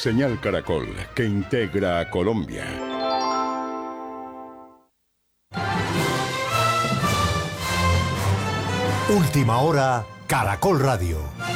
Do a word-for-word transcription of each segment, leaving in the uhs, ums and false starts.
Señal Caracol, que integra a Colombia. Última hora, Caracol Radio.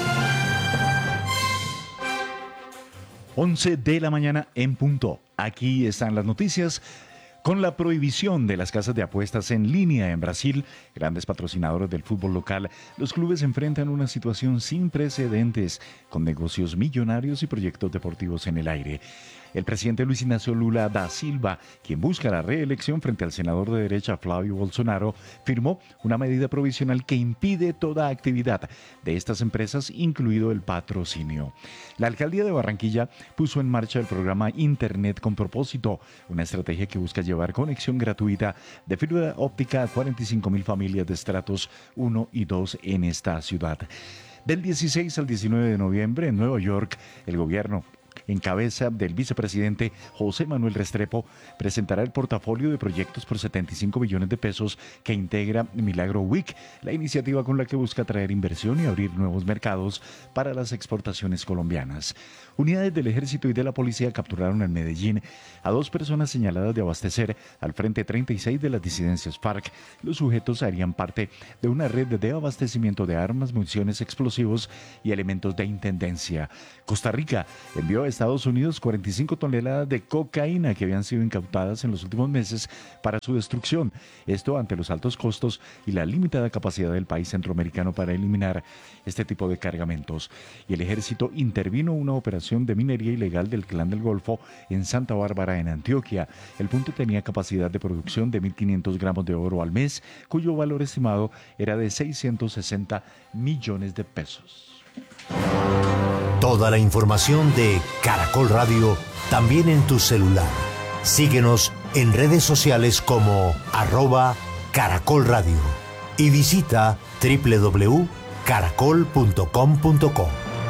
once de la mañana en punto. Aquí están las noticias. Con la prohibición de las casas de apuestas en línea en Brasil, grandes patrocinadores del fútbol local, los clubes enfrentan una situación sin precedentes, con negocios millonarios y proyectos deportivos en el aire. El presidente Luis Ignacio Lula da Silva, quien busca la reelección frente al senador de derecha Flavio Bolsonaro, firmó una medida provisional que impide toda actividad de estas empresas, incluido el patrocinio. La alcaldía de Barranquilla puso en marcha el programa Internet con Propósito, una estrategia que busca llevar conexión gratuita de fibra óptica a cuarenta y cinco mil familias de estratos uno y dos en esta ciudad. Del dieciséis al diecinueve de noviembre en Nueva York, el gobierno, en cabeza del vicepresidente José Manuel Restrepo, presentará el portafolio de proyectos por setenta y cinco billones de pesos que integra Milagro Week, la iniciativa con la que busca atraer inversión y abrir nuevos mercados para las exportaciones colombianas. Unidades del Ejército y de la Policía capturaron en Medellín a dos personas señaladas de abastecer al Frente treinta y seis de las disidencias FARC. Los sujetos harían parte de una red de abastecimiento de armas, municiones, explosivos y elementos de intendencia. Costa Rica envió a Estados Unidos cuarenta y cinco toneladas de cocaína que habían sido incautadas en los últimos meses para su destrucción. Esto ante los altos costos y la limitada capacidad del país centroamericano para eliminar este tipo de cargamentos. Y el ejército intervino una operación de minería ilegal del Clan del Golfo en Santa Bárbara, en Antioquia. El punto tenía capacidad de producción de mil quinientos gramos de oro al mes, cuyo valor estimado era de seiscientos sesenta millones de pesos. Toda la información de Caracol Radio también en tu celular. Síguenos en redes sociales como arroba Caracol Radio y visita doble u doble u doble u punto caracol punto com punto co.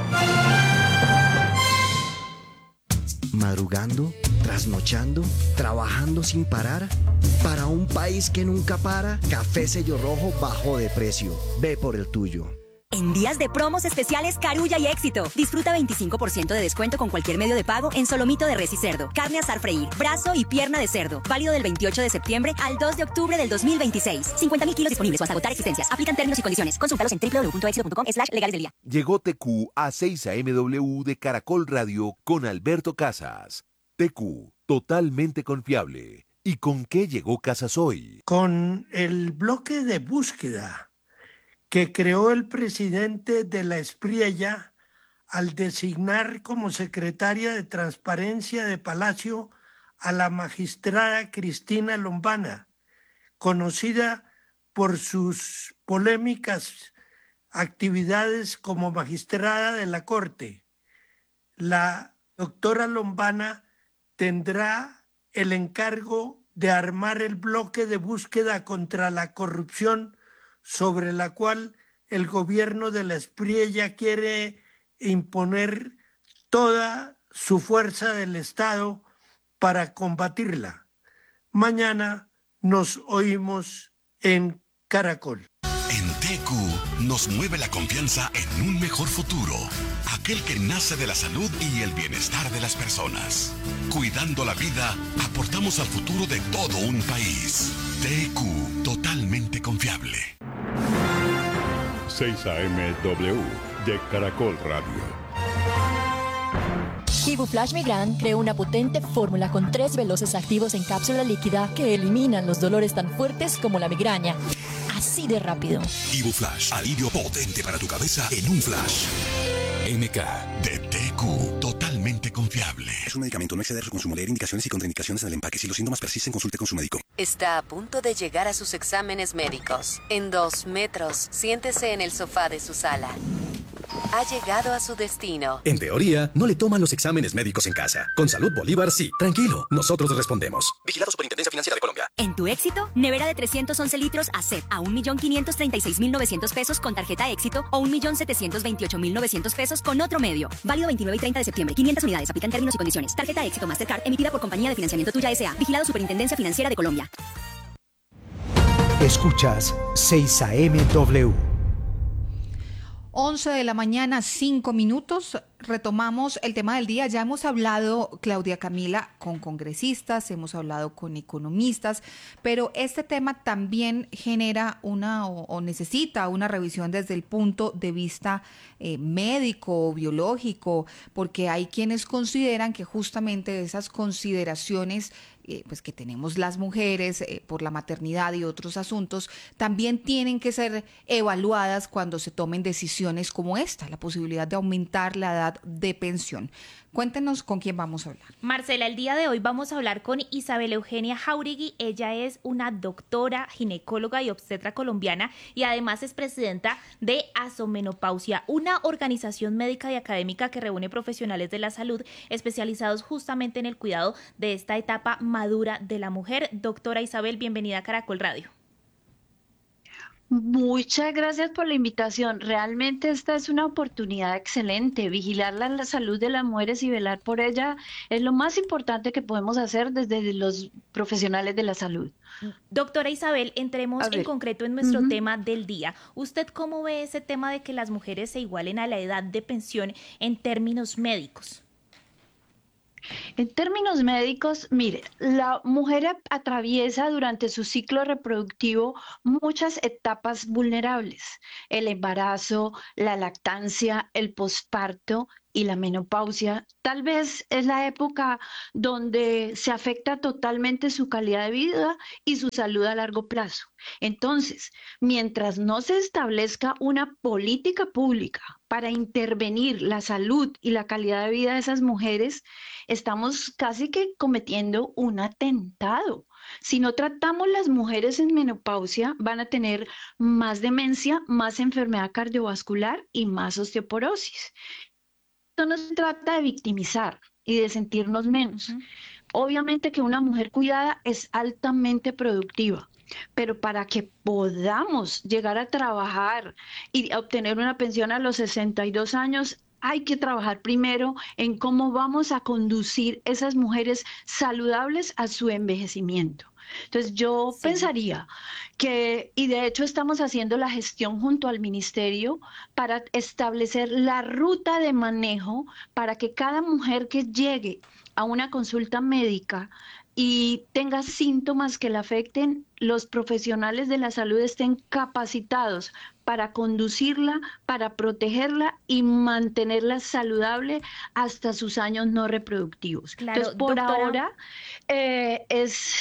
Madrugando, trasnochando, trabajando sin parar. Para un país que nunca para, Café Sello Rojo bajó de precio. Ve por el tuyo. En días de promos especiales Carulla y Éxito. Disfruta veinticinco por ciento de descuento con cualquier medio de pago en solomito de res y cerdo, carne asar freír, brazo y pierna de cerdo. Válido del veintiocho de septiembre al dos de octubre del dos mil veintiséis. cincuenta mil kilos disponibles o hasta agotar existencias. Aplican términos y condiciones. Consúltalos en doble u doble u doble u punto éxito punto com slash legales del día. Llegó T Q a seis A M W de Caracol Radio con Alberto Casas. T Q, totalmente confiable. ¿Y con qué llegó Casas hoy? Con el bloque de búsqueda que creó el presidente de la Espriella al designar como secretaria de Transparencia de Palacio a la magistrada Cristina Lombana, conocida por sus polémicas actividades como magistrada de la Corte. La doctora Lombana tendrá el encargo de armar el bloque de búsqueda contra la corrupción sobre la cual el gobierno de la Espriella quiere imponer toda su fuerza del Estado para combatirla. Mañana nos oímos en Caracol. En T Q nos mueve la confianza en un mejor futuro, aquel que nace de la salud y el bienestar de las personas. Cuidando la vida, aportamos al futuro de todo un país. T Q, totalmente confiable. seis A M W de Caracol Radio. Ibuflash Migran creó una potente fórmula con tres veloces activos en cápsula líquida que eliminan los dolores tan fuertes como la migraña. Así de rápido. Ibuflash, alivio potente para tu cabeza en un flash. M K de T Q, totalmente confiable. Es un medicamento, no exceder su consumo. Leer indicaciones y contraindicaciones en el empaque. Si los síntomas persisten, consulte con su médico. Está a punto de llegar a sus exámenes médicos. En dos metros, siéntese en el sofá de su sala. Ha llegado a su destino. En teoría, no le toman los exámenes médicos en casa. Con Salud Bolívar, sí. Tranquilo, nosotros respondemos. Vigilado Superintendencia Financiera de Colombia. En tu Éxito, nevera de trescientos once litros a C E P a un millón quinientos treinta y seis mil novecientos pesos con tarjeta Éxito o un millón setecientos veintiocho mil novecientos pesos con otro medio. Válido veintinueve y treinta de septiembre. quinientas unidades. Aplican términos y condiciones. Tarjeta Éxito Mastercard emitida por Compañía de Financiamiento Tuya S A. Vigilado Superintendencia Financiera de Colombia. Escuchas seis A M W. once de la mañana, cinco minutos. retomamos el tema del día. Ya hemos hablado, Claudia Camila, con congresistas, hemos hablado con economistas, pero este tema también genera una o, o necesita una revisión desde el punto de vista eh, médico, biológico, porque hay quienes consideran que justamente esas consideraciones Eh, pues que tenemos las mujeres eh, por la maternidad y otros asuntos, también tienen que ser evaluadas cuando se tomen decisiones como esta, la posibilidad de aumentar la edad de pensión. Cuéntenos con quién vamos a hablar. Marcela, el día de hoy vamos a hablar con Isabel Eugenia Jauregui. Ella es una doctora, ginecóloga y obstetra colombiana y además es presidenta de Asomenopausia, una organización médica y académica que reúne profesionales de la salud especializados justamente en el cuidado de esta etapa madura de la mujer. Doctora Isabel, bienvenida a Caracol Radio. Muchas gracias por la invitación. Realmente esta es una oportunidad excelente. Vigilar la, la salud de las mujeres y velar por ella es lo más importante que podemos hacer desde los profesionales de la salud. Doctora Isabel, entremos en concreto en nuestro uh-huh. tema del día. ¿Usted cómo ve ese tema de que las mujeres se igualen a la edad de pensión en términos médicos? En términos médicos, mire, la mujer atraviesa durante su ciclo reproductivo muchas etapas vulnerables: el embarazo, la lactancia, el posparto y la menopausia. Tal vez es la época donde se afecta totalmente su calidad de vida y su salud a largo plazo. Entonces, mientras no se establezca una política pública para intervenir la salud y la calidad de vida de esas mujeres, estamos casi que cometiendo un atentado. Si no tratamos las mujeres en menopausia, van a tener más demencia, más enfermedad cardiovascular y más osteoporosis. Esto no se trata de victimizar y de sentirnos menos. Uh-huh. Obviamente que una mujer cuidada es altamente productiva, pero para que podamos llegar a trabajar y obtener una pensión a los sesenta y dos años, hay que trabajar primero en cómo vamos a conducir esas mujeres saludables a su envejecimiento. Entonces yo sí. pensaría que, y de hecho estamos haciendo la gestión junto al ministerio para establecer la ruta de manejo para que cada mujer que llegue a una consulta médica y tenga síntomas que la afecten, los profesionales de la salud estén capacitados para conducirla, para protegerla y mantenerla saludable hasta sus años no reproductivos. Claro, entonces, por doctora... ahora eh, es...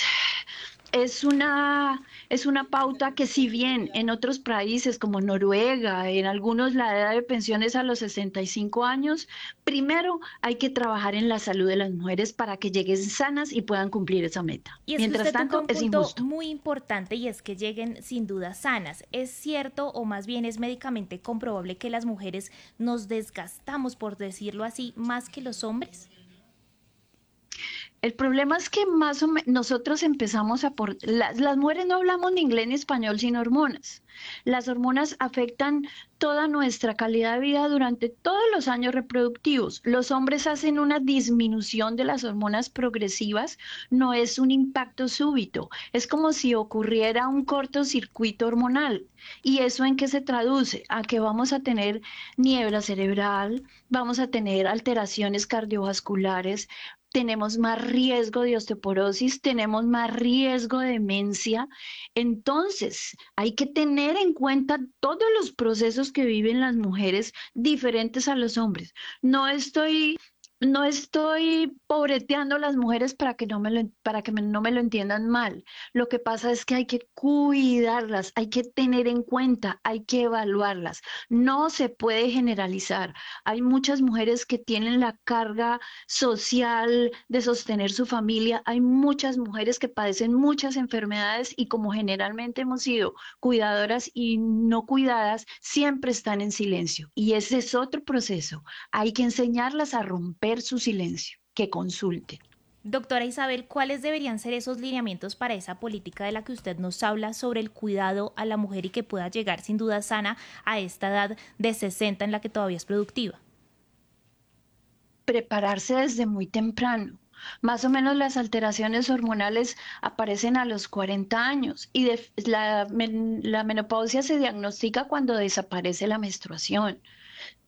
Es una, es una pauta que, si bien en otros países como Noruega, en algunos la edad de pensión es a los sesenta y cinco años, primero hay que trabajar en la salud de las mujeres para que lleguen sanas y puedan cumplir esa meta. Y es Mientras que usted tanto, toca un es punto injusto. muy importante, y es que lleguen sin duda sanas. ¿Es cierto, o más bien es médicamente comprobable, que las mujeres nos desgastamos, por decirlo así, más que los hombres? El problema es que más o menos nosotros empezamos a... Por, las, las mujeres no hablamos ni inglés ni español sin hormonas. Las hormonas afectan toda nuestra calidad de vida durante todos los años reproductivos. Los hombres hacen una disminución de las hormonas progresivas, no es un impacto súbito. Es como si ocurriera un cortocircuito hormonal. ¿Y eso en qué se traduce? A que vamos a tener niebla cerebral, vamos a tener alteraciones cardiovasculares, tenemos más riesgo de osteoporosis, tenemos más riesgo de demencia. Entonces, hay que tener en cuenta todos los procesos que viven las mujeres diferentes a los hombres. No estoy... No estoy pobreteando a las mujeres para que no me lo, para que me, no me lo entiendan mal. Lo que pasa es que hay que cuidarlas, hay que tener en cuenta, hay que evaluarlas. No se puede generalizar. Hay muchas mujeres que tienen la carga social de sostener su familia. Hay muchas mujeres que padecen muchas enfermedades y, como generalmente hemos sido cuidadoras y no cuidadas, siempre están en silencio. Y ese es otro proceso. Hay que enseñarlas a romper su silencio, que consulte. Doctora Isabel, ¿cuáles deberían ser esos lineamientos para esa política de la que usted nos habla sobre el cuidado a la mujer y que pueda llegar sin duda sana a esta edad de sesenta en la que todavía es productiva? Prepararse desde muy temprano. Más o menos las alteraciones hormonales aparecen a los cuarenta años y de, la, la menopausia se diagnostica cuando desaparece la menstruación.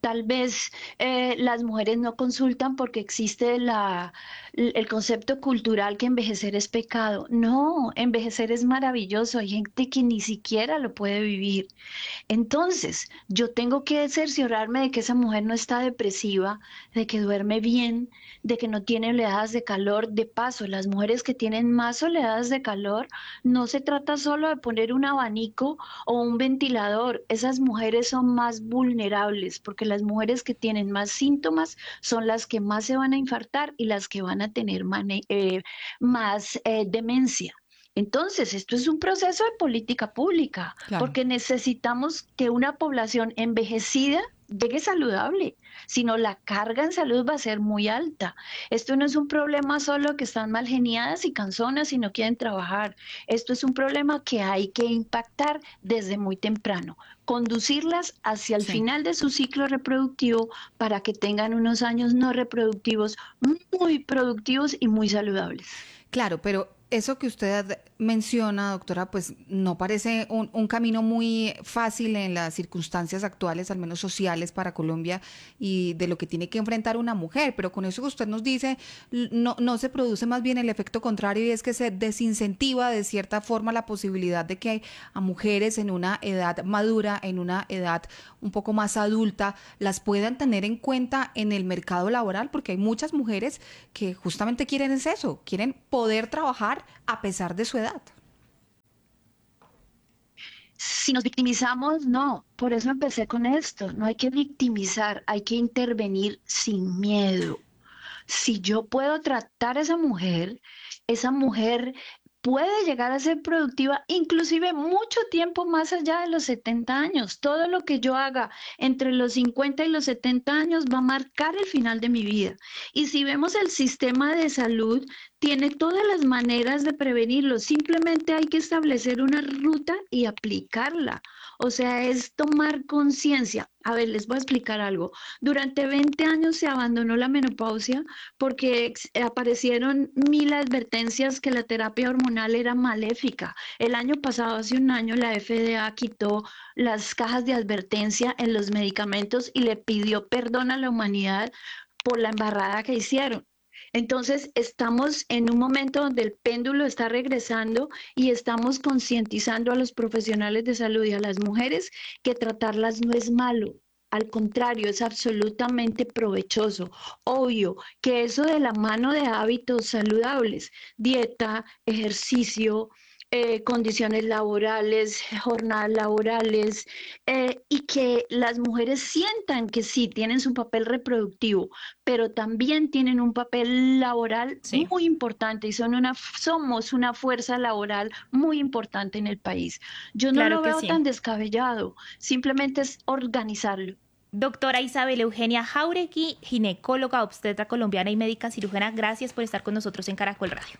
tal vez eh, las mujeres no consultan porque existe la, el concepto cultural que envejecer es pecado. No, envejecer es maravilloso. Hay gente que ni siquiera lo puede vivir. Entonces, yo tengo que cerciorarme de que esa mujer no está depresiva, de que duerme bien, de que no tiene oleadas de calor. De paso, las mujeres que tienen más oleadas de calor, no se trata solo de poner un abanico o un ventilador. Esas mujeres son más vulnerables porque las mujeres que tienen más síntomas son las que más se van a infartar y las que van a tener mane- eh, más eh, demencia. Entonces, esto es un proceso de política pública, Claro. porque necesitamos que una población envejecida llegue saludable, sino la carga en salud va a ser muy alta. Esto no es un problema solo que están mal geniadas y canzonas y no quieren trabajar. Esto es un problema que hay que impactar desde muy temprano, conducirlas hacia el Sí. final de su ciclo reproductivo para que tengan unos años no reproductivos muy productivos y muy saludables. Claro, pero eso que usted menciona, doctora, pues no parece un, un camino muy fácil en las circunstancias actuales, al menos sociales para Colombia, y de lo que tiene que enfrentar una mujer. Pero con eso que usted nos dice, l- no, no se produce más bien el efecto contrario, y es que se desincentiva de cierta forma la posibilidad de que a mujeres en una edad madura, en una edad un poco más adulta, las puedan tener en cuenta en el mercado laboral, porque hay muchas mujeres que justamente quieren es eso, quieren poder trabajar a pesar de su edad. Si nos victimizamos, no. Por eso empecé con esto. No hay que victimizar, hay que intervenir sin miedo. Si yo puedo tratar a esa mujer, esa mujer puede llegar a ser productiva inclusive mucho tiempo más allá de los setenta años. Todo lo que yo haga entre los cincuenta y los setenta años va a marcar el final de mi vida. Y si vemos el sistema de salud, tiene todas las maneras de prevenirlo. Simplemente hay que establecer una ruta y aplicarla. O sea, es tomar conciencia. A ver, les voy a explicar algo. Durante veinte años se abandonó la menopausia porque ex- aparecieron mil advertencias que la terapia hormonal era maléfica. El año pasado, hace un año, la F D A quitó las cajas de advertencia en los medicamentos y le pidió perdón a la humanidad por la embarrada que hicieron. Entonces, estamos en un momento donde el péndulo está regresando y estamos concientizando a los profesionales de salud y a las mujeres que tratarlas no es malo. Al contrario, es absolutamente provechoso. Obvio que eso de la mano de hábitos saludables, dieta, ejercicio, eh, condiciones laborales, jornadas laborales, eh, y que las mujeres sientan que sí, tienen su papel reproductivo, pero también tienen un papel laboral Sí. muy importante y son una, somos una fuerza laboral muy importante en el país. Yo no Claro lo que veo sí. tan descabellado, simplemente es organizarlo. Doctora Isabel Eugenia Jáuregui, ginecóloga, obstetra colombiana y médica cirujana, gracias por estar con nosotros en Caracol Radio.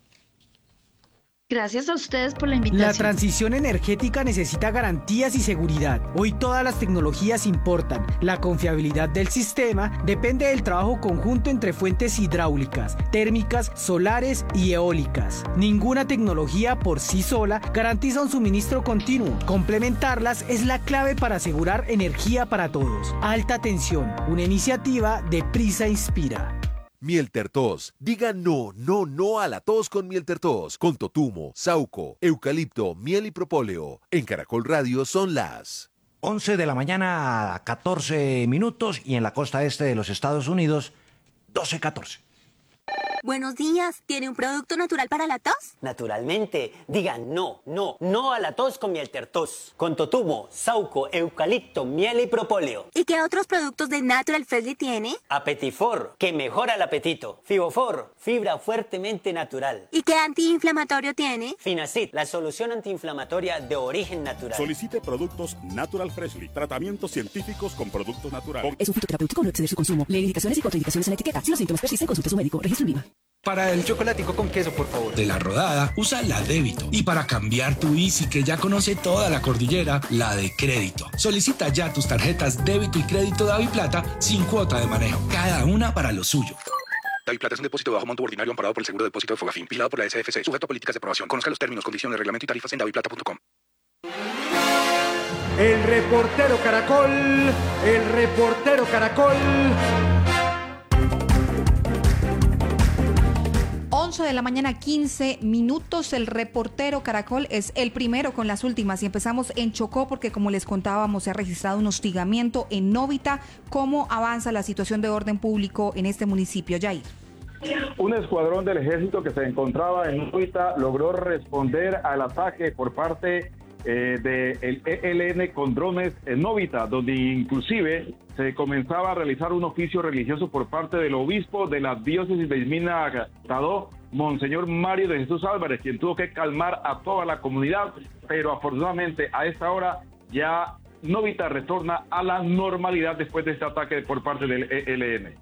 Gracias a ustedes por la La invitación. transición energética necesita garantías y seguridad. Hoy todas las tecnologías importan. La confiabilidad del sistema depende del trabajo conjunto entre fuentes hidráulicas, térmicas, solares y eólicas. Ninguna tecnología por sí sola garantiza un suministro continuo. Complementarlas es la clave para asegurar energía para todos. Alta tensión, una iniciativa de Prisa Inspira. Mieltertos. Diga no, no, no a la tos con Mieltertos. Con totumo, sauco, eucalipto, miel y propóleo. En Caracol Radio son las once de la mañana, catorce minutos, y en la costa este de los Estados Unidos, doce catorce. Buenos días, ¿tiene un producto natural para la tos? Naturalmente, diga no, no, no a la tos con Mieltertos. Con totumo, sauco, eucalipto, miel y propóleo. ¿Y qué otros productos de Natural Freshly tiene? Apetifor, que mejora el apetito. Fibofor, fibra fuertemente natural. ¿Y qué antiinflamatorio tiene? Finacid, la solución antiinflamatoria de origen natural. Solicite productos Natural Freshly. Tratamientos científicos con productos naturales. Es un fitoterapéutico, no exceder su consumo. Lee indicaciones y contraindicaciones en la etiqueta. Si los síntomas persisten, consulte a su médico. Registro INVIMA. Para el chocolatico con queso, por favor. De La Rodada, usa la débito. Y para cambiar tu Easy, que ya conoce toda la cordillera, la de crédito. Solicita ya tus tarjetas débito y crédito DaviPlata sin cuota de manejo. Cada una para lo suyo. DaviPlata es un depósito de bajo monto ordinario amparado por el seguro de depósito de Fogafín, vigilado por la S F C, sujeto a políticas de aprobación. Conozca los términos, condiciones, reglamento y tarifas en daviplata punto com. El reportero Caracol, el reportero Caracol. once de la mañana, quince minutos. El reportero Caracol es el primero con las últimas y empezamos en Chocó porque, como les contábamos, se ha registrado un hostigamiento en Novita. ¿Cómo avanza la situación de orden público en este municipio, Jair? Un escuadrón del ejército que se encontraba en Novita logró responder al ataque por parte eh, del E L N con drones en Novita, donde inclusive se comenzaba a realizar un oficio religioso por parte del obispo de la diócesis de Ismina Tadó, Monseñor Mario de Jesús Álvarez, quien tuvo que calmar a toda la comunidad, pero afortunadamente a esta hora ya Novita retorna a la normalidad después de este ataque por parte del E L N.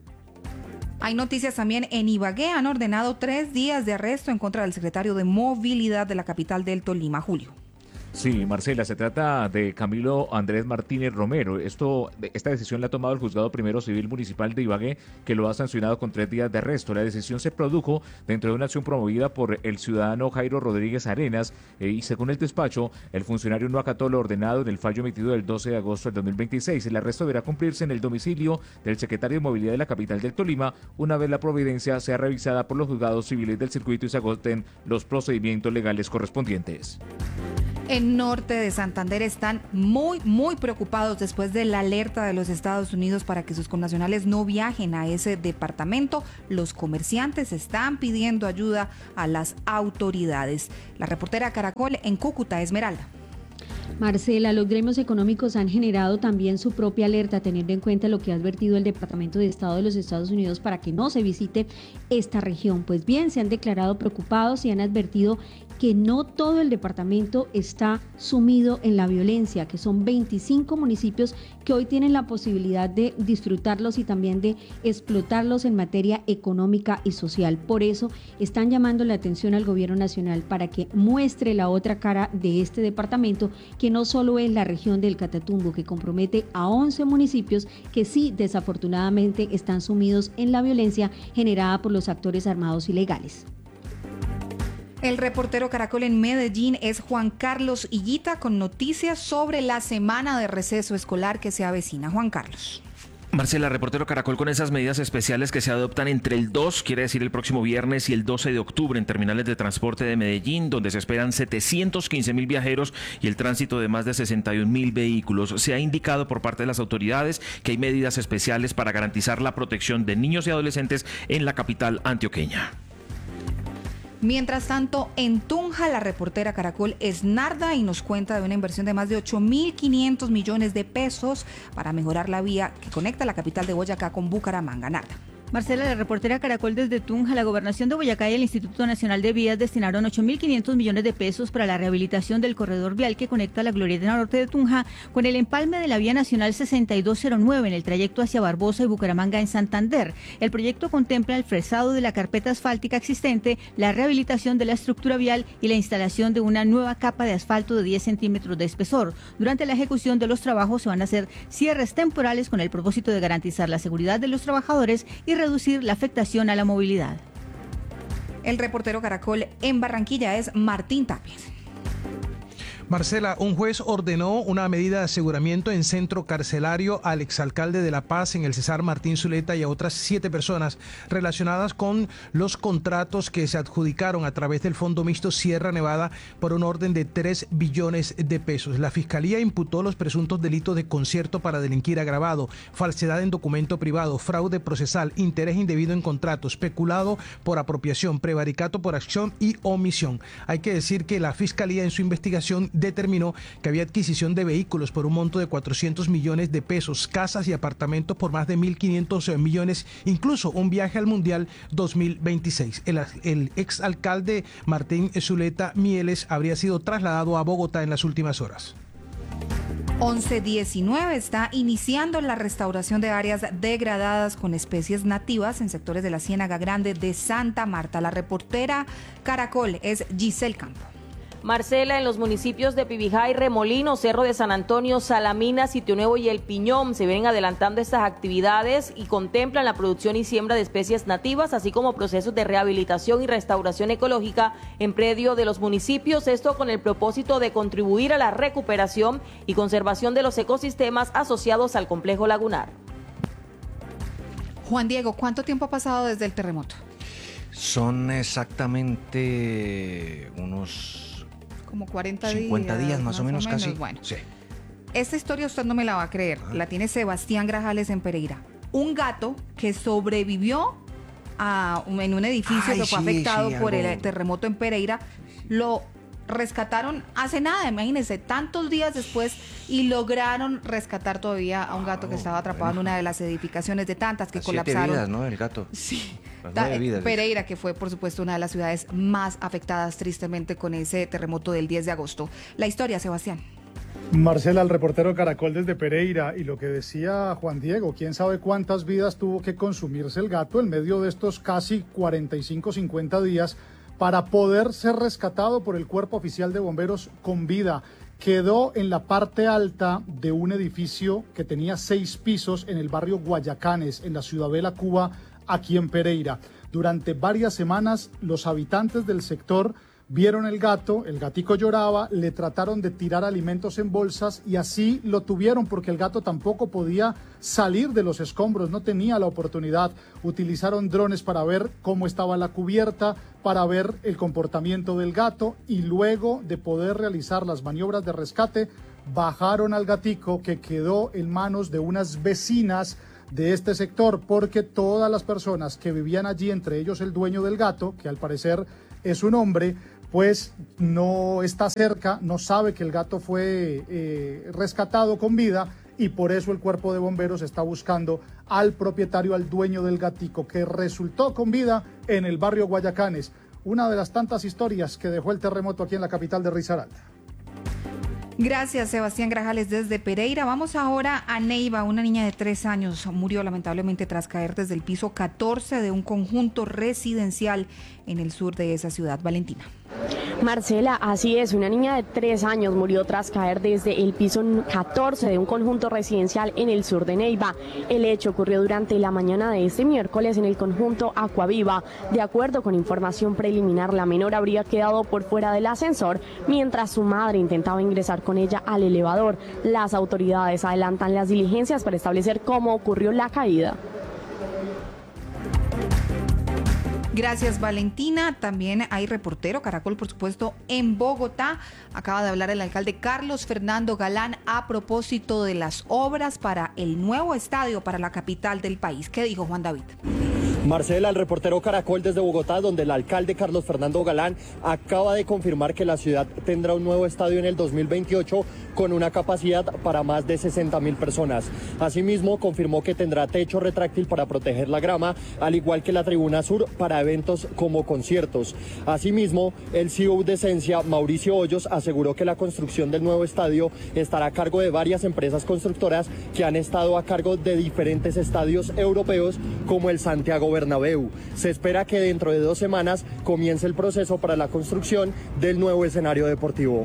Hay noticias también en Ibagué. Han ordenado tres días de arresto en contra del secretario de Movilidad de la capital del Tolima, Julio. Sí, Marcela, se trata de Camilo Andrés Martínez Romero. Esto, esta decisión la ha tomado el Juzgado Primero Civil Municipal de Ibagué, que lo ha sancionado con tres días de arresto. La decisión se produjo dentro de una acción promovida por el ciudadano Jairo Rodríguez Arenas eh, y según el despacho, el funcionario no acató lo ordenado en el fallo emitido el doce de agosto del dos mil veintiséis. El arresto deberá cumplirse en el domicilio del secretario de Movilidad de la capital del Tolima, una vez la providencia sea revisada por los juzgados civiles del circuito y se agoten los procedimientos legales correspondientes. En norte de Santander están muy, muy preocupados después de la alerta de los Estados Unidos para que sus connacionales no viajen a ese departamento. Los comerciantes están pidiendo ayuda a las autoridades. La reportera Caracol en Cúcuta, Esmeralda. Marcela, los gremios económicos han generado también su propia alerta, teniendo en cuenta lo que ha advertido el Departamento de Estado de los Estados Unidos para que no se visite esta región. Pues bien, se han declarado preocupados y han advertido que no todo el departamento está sumido en la violencia, que son veinticinco municipios que hoy tienen la posibilidad de disfrutarlos y también de explotarlos en materia económica y social. Por eso están llamando la atención al gobierno nacional para que muestre la otra cara de este departamento, que no solo es la región del Catatumbo, que compromete a once municipios que sí desafortunadamente están sumidos en la violencia generada por los actores armados ilegales. El reportero Caracol en Medellín es Juan Carlos Higuita con noticias sobre la semana de receso escolar que se avecina. Juan Carlos. Marcela, reportero Caracol, con esas medidas especiales que se adoptan entre el dos, quiere decir el próximo viernes, y el doce de octubre en terminales de transporte de Medellín, donde se esperan setecientos quince mil viajeros y el tránsito de más de sesenta y un mil vehículos. Se ha indicado por parte de las autoridades que hay medidas especiales para garantizar la protección de niños y adolescentes en la capital antioqueña. Mientras tanto, en Tunja, la reportera Caracol es Narda y nos cuenta de una inversión de más de ocho mil quinientos millones de pesos para mejorar la vía que conecta la capital de Boyacá con Bucaramanga. Narda. Marcela, la reportera Caracol desde Tunja. La Gobernación de Boyacá y el Instituto Nacional de Vías destinaron ocho mil quinientos millones de pesos para la rehabilitación del corredor vial que conecta la Glorieta Norte de Tunja con el empalme de la vía nacional sesenta y dos cero nueve en el trayecto hacia Barbosa y Bucaramanga en Santander. El proyecto contempla el fresado de la carpeta asfáltica existente, la rehabilitación de la estructura vial y la instalación de una nueva capa de asfalto de diez centímetros de espesor. Durante la ejecución de los trabajos se van a hacer cierres temporales con el propósito de garantizar la seguridad de los trabajadores y reducir la afectación a la movilidad. El reportero Caracol en Barranquilla es Martín Tapia. Marcela, un juez ordenó una medida de aseguramiento en centro carcelario al exalcalde de La Paz, en el Cesar Martín Zuleta, y a otras siete personas relacionadas con los contratos que se adjudicaron a través del Fondo Mixto Sierra Nevada por un orden de tres billones de pesos. La Fiscalía imputó los presuntos delitos de concierto para delinquir agravado, falsedad en documento privado, fraude procesal, interés indebido en contratos, peculado por apropiación, prevaricato por acción y omisión. Hay que decir que la Fiscalía en su investigación determinó que había adquisición de vehículos por un monto de cuatrocientos millones de pesos, casas y apartamentos por más de mil quinientos millones, incluso un viaje al Mundial dos mil veintiséis. El, el exalcalde Martín Zuleta Mieles habría sido trasladado a Bogotá en las últimas horas. once diecinueve está iniciando la restauración de áreas degradadas con especies nativas en sectores de la Ciénaga Grande de Santa Marta. La reportera Caracol es Giselle Campo. Marcela, en los municipios de Pibijay, Remolino, Cerro de San Antonio, Salamina, Sitio Nuevo y El Piñón se vienen adelantando estas actividades y contemplan la producción y siembra de especies nativas, así como procesos de rehabilitación y restauración ecológica en predio de los municipios, esto con el propósito de contribuir a la recuperación y conservación de los ecosistemas asociados al complejo lagunar. Juan Diego, ¿cuánto tiempo ha pasado desde el terremoto? Son exactamente unos como cuarenta cincuenta días, días más, más o menos, o menos casi. Bueno, sí. Esta historia usted no me la va a creer. La tiene Sebastián Grajales en Pereira. Un gato que sobrevivió a, en un edificio Ay, que fue sí, afectado sí, por algo... el terremoto en Pereira, lo rescataron hace nada, imagínense, tantos días después, y lograron rescatar todavía a un gato oh, que estaba atrapado bueno. en una de las edificaciones de tantas que Las colapsaron. Siete vidas, ¿no? El gato. Sí. Las vidas, Pereira, que fue por supuesto una de las ciudades más afectadas tristemente con ese terremoto del diez de agosto. La historia, Sebastián. Marcela, el reportero Caracol desde Pereira, y lo que decía Juan Diego, quién sabe cuántas vidas tuvo que consumirse el gato en medio de estos casi cuarenta y cinco, cincuenta días para poder ser rescatado por el Cuerpo Oficial de Bomberos con vida. Quedó en la parte alta de un edificio que tenía seis pisos en el barrio Guayacanes, en la Ciudadela Cuba, aquí en Pereira. Durante varias semanas, los habitantes del sector vieron el gato, el gatico lloraba, le trataron de tirar alimentos en bolsas y así lo tuvieron porque el gato tampoco podía salir de los escombros, no tenía la oportunidad. Utilizaron drones para ver cómo estaba la cubierta, para ver el comportamiento del gato y luego de poder realizar las maniobras de rescate, bajaron al gatico que quedó en manos de unas vecinas de este sector porque todas las personas que vivían allí, entre ellos el dueño del gato, que al parecer es un hombre, pues no está cerca, no sabe que el gato fue eh, rescatado con vida y por eso el cuerpo de bomberos está buscando al propietario, al dueño del gatico, que resultó con vida en el barrio Guayacanes. Una de las tantas historias que dejó el terremoto aquí en la capital de Risaralda. Gracias, Sebastián Grajales desde Pereira. Vamos ahora a Neiva. Una niña de tres años murió lamentablemente tras caer desde el piso catorce de un conjunto residencial en el sur de esa ciudad. Valentina. Marcela, así es, una niña de tres años murió tras caer desde el piso catorce de un conjunto residencial en el sur de Neiva. El hecho ocurrió durante la mañana de este miércoles en el conjunto Acuaviva. De acuerdo con información preliminar, la menor habría quedado por fuera del ascensor mientras su madre intentaba ingresar con ella al elevador. Las autoridades adelantan las diligencias para establecer cómo ocurrió la caída. Gracias, Valentina. También hay reportero Caracol, por supuesto, en Bogotá. Acaba de hablar el alcalde Carlos Fernando Galán a propósito de las obras para el nuevo estadio para la capital del país. ¿Qué dijo Juan David? Marcela, el reportero Caracol desde Bogotá, donde el alcalde Carlos Fernando Galán acaba de confirmar que la ciudad tendrá un nuevo estadio en el dos mil veintiocho con una capacidad para más de sesenta mil personas. Asimismo, confirmó que tendrá techo retráctil para proteger la grama, al igual que la tribuna sur para eventos como conciertos. Asimismo, el C E O de Esencia, Mauricio Hoyos, aseguró que la construcción del nuevo estadio estará a cargo de varias empresas constructoras que han estado a cargo de diferentes estadios europeos como el Santiago Bernabéu. Se espera que dentro de dos semanas comience el proceso para la construcción del nuevo escenario deportivo.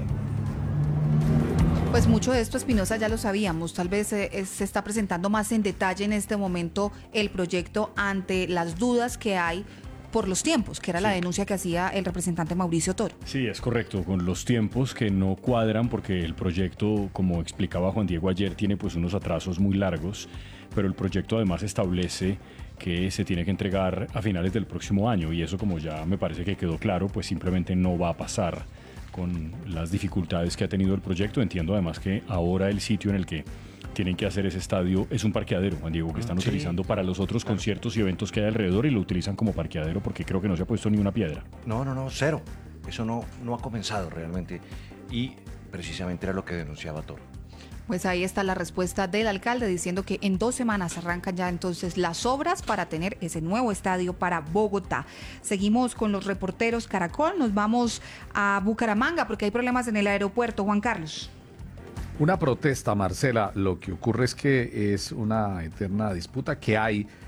Pues mucho de esto, Espinosa, ya lo sabíamos. Tal vez eh, se está presentando más en detalle en este momento el proyecto ante las dudas que hay por los tiempos, que era sí. la denuncia que hacía el representante Mauricio Toro. Sí, es correcto, con los tiempos que no cuadran porque el proyecto, como explicaba Juan Diego ayer, tiene pues unos atrasos muy largos, pero el proyecto además establece que se tiene que entregar a finales del próximo año y eso, como ya me parece que quedó claro, pues simplemente no va a pasar con las dificultades que ha tenido el proyecto. Entiendo además que ahora el sitio en el que tienen que hacer ese estadio es un parqueadero, Juan Diego, que están sí, utilizando para los otros claro. conciertos y eventos que hay alrededor y lo utilizan como parqueadero porque creo que no se ha puesto ni una piedra. No, no, no, cero. Eso no, no ha comenzado realmente y precisamente era lo que denunciaba Toro. Pues ahí está la respuesta del alcalde diciendo que en dos semanas arrancan ya entonces las obras para tener ese nuevo estadio para Bogotá. Seguimos con los reporteros Caracol, nos vamos a Bucaramanga porque hay problemas en el aeropuerto. Juan Carlos. Una protesta, Marcela. Lo que ocurre es que es una eterna disputa que hay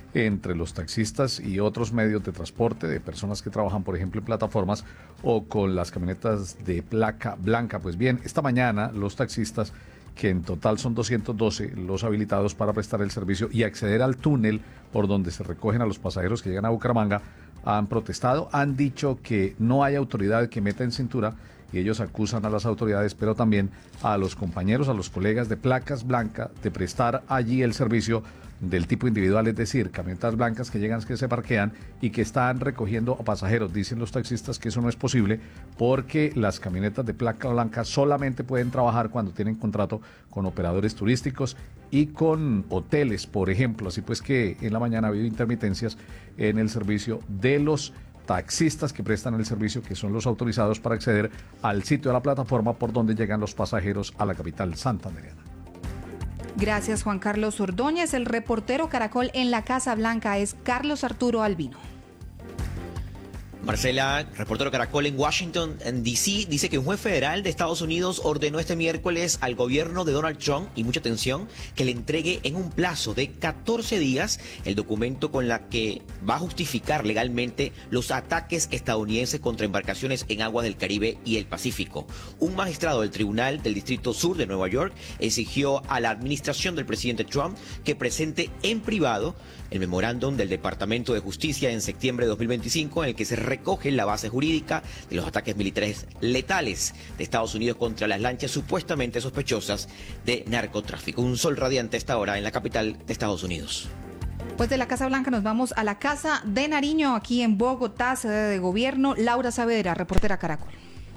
entre los taxistas y otros medios de transporte de personas que trabajan, por ejemplo, en plataformas o con las camionetas de placa blanca. Pues bien, esta mañana los taxistas, que en total son doscientos doce los habilitados para prestar el servicio y acceder al túnel por donde se recogen a los pasajeros que llegan a Bucaramanga, han protestado, han dicho que no hay autoridad que meta en cintura, y ellos acusan a las autoridades, pero también a los compañeros, a los colegas de placas blancas, de prestar allí el servicio del tipo individual, es decir, camionetas blancas que llegan, que se parquean y que están recogiendo a pasajeros. Dicen los taxistas que eso no es posible porque las camionetas de placa blanca solamente pueden trabajar cuando tienen contrato con operadores turísticos y con hoteles, por ejemplo. Así pues que en la mañana ha habido intermitencias en el servicio de los taxistas que prestan el servicio, que son los autorizados para acceder al sitio de la plataforma por donde llegan los pasajeros a la capital santandereana. Gracias, Juan Carlos Ordóñez. El reportero Caracol en la Casa Blanca es Carlos Arturo Albino. Marcela, reportero Caracol en Washington, en D C, dice que un juez federal de Estados Unidos ordenó este miércoles al gobierno de Donald Trump, y mucha atención, que le entregue en un plazo de catorce días el documento con la que va a justificar legalmente los ataques estadounidenses contra embarcaciones en aguas del Caribe y el Pacífico. Un magistrado del Tribunal del Distrito Sur de Nueva York exigió a la administración del presidente Trump que presente en privado el memorándum del Departamento de Justicia en septiembre de dos mil veinticinco, en el que se recoge la base jurídica de los ataques militares letales de Estados Unidos contra las lanchas supuestamente sospechosas de narcotráfico. Un sol radiante a esta hora en la capital de Estados Unidos. Pues de la Casa Blanca nos vamos a la Casa de Nariño, aquí en Bogotá, sede de gobierno. Laura Saavedra, reportera Caracol.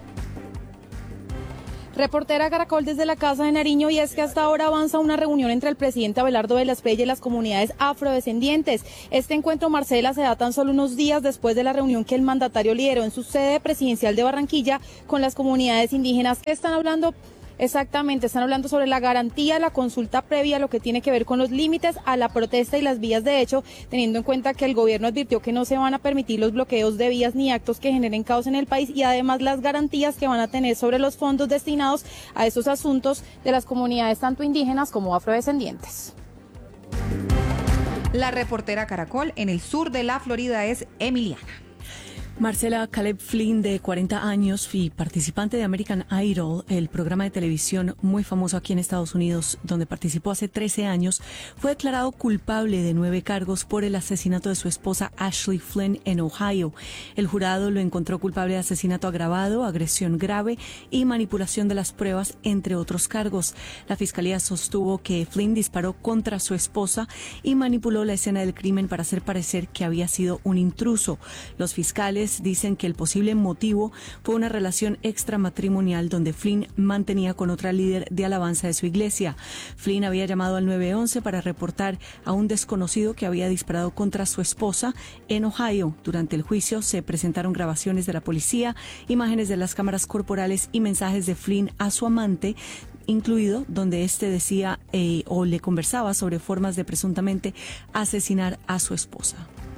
Reportera Caracol desde la Casa de Nariño, y es que hasta ahora avanza una reunión entre el presidente Abelardo de la Espriella y las comunidades afrodescendientes. Este encuentro, Marcela, se da tan solo unos días después de la reunión que el mandatario lideró en su sede presidencial de Barranquilla con las comunidades indígenas. ¿Qué están hablando? Exactamente, están hablando sobre la garantía de la consulta previa, lo que tiene que ver con los límites a la protesta y las vías de hecho, teniendo en cuenta que el gobierno advirtió que no se van a permitir los bloqueos de vías ni actos que generen caos en el país, y además las garantías que van a tener sobre los fondos destinados a esos asuntos de las comunidades tanto indígenas como afrodescendientes. La reportera Caracol en el sur de la Florida es Emiliana. Marcela, Caleb Flynn, de cuarenta años y participante de American Idol, el programa de televisión muy famoso aquí en Estados Unidos, donde participó hace trece años, fue declarado culpable de nueve cargos por el asesinato de su esposa Ashley Flynn en Ohio. El jurado lo encontró culpable de asesinato agravado, agresión grave y manipulación de las pruebas, entre otros cargos. La fiscalía sostuvo que Flynn disparó contra su esposa y manipuló la escena del crimen para hacer parecer que había sido un intruso. Los fiscales dicen que el posible motivo fue una relación extramatrimonial donde Flynn mantenía con otra líder de alabanza de su iglesia. Flynn había llamado al nueve once para reportar a un desconocido que había disparado contra su esposa en Ohio. Durante el juicio se presentaron grabaciones de la policía, imágenes de las cámaras corporales y mensajes de Flynn a su amante, incluido donde éste decía eh, o le conversaba sobre formas de presuntamente asesinar a su esposa.